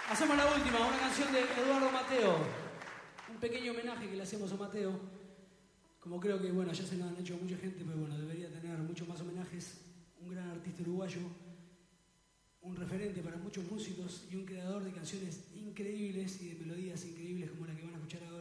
Hacemos la última, una canción de Eduardo Mateo. Un pequeño homenaje que le hacemos a Mateo. Como creo que, bueno, ya se lo han hecho mucha gente, pero bueno, debería tener muchos más homenajes. Un gran artista uruguayo, un referente para muchos músicos y un creador de canciones increíbles y de melodías increíbles como la que van a escuchar ahora.